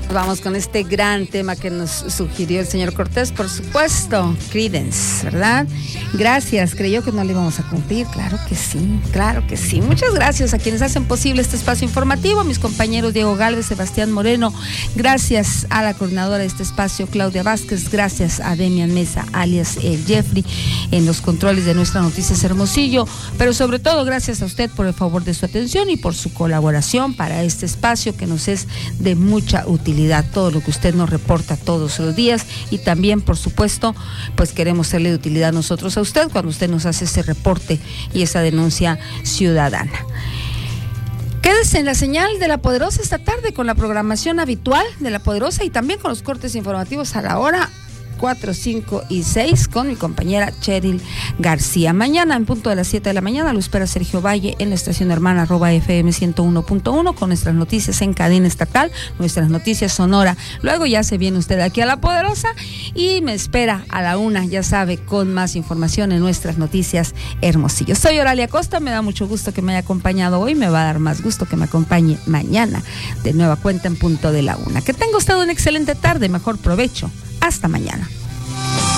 Vamos con este gran tema que nos sugirió el señor Cortés, por supuesto, Creedence, ¿verdad? Gracias, creyó que no le íbamos a cumplir, claro que sí, claro que sí. Muchas gracias a quienes hacen posible este espacio informativo, a mis compañeros Diego Gálvez, Sebastián Moreno, gracias a la coordinadora de este espacio, Claudia Vázquez, gracias a Demian Mesa, alias el Jeffrey, en los controles de Nuestras Noticias Hermosillo, pero sobre todo gracias a usted por el favor de su atención y por su colaboración para este espacio que nos es de mucha utilidad. Todo lo que usted nos reporta todos los días y también, por supuesto, pues queremos serle de utilidad nosotros a usted cuando usted nos hace ese reporte y esa denuncia ciudadana. Quédese en la señal de La Poderosa esta tarde con la programación habitual de La Poderosa y también con los cortes informativos a la hora 4, 5 y 6 con mi compañera Cheryl García. Mañana en punto de las 7 de la mañana lo espera Sergio Valle en la estación hermana @FM 101.1 con nuestras noticias en cadena estatal, nuestras noticias Sonora. Luego ya se viene usted aquí a La Poderosa y me espera a la 1, ya sabe, con más información en nuestras noticias Hermosillo. Soy Oralia Costa, me da mucho gusto que me haya acompañado hoy, me va a dar más gusto que me acompañe mañana de nueva cuenta en punto de la 1. Que tenga usted una excelente tarde, mejor provecho. Hasta mañana.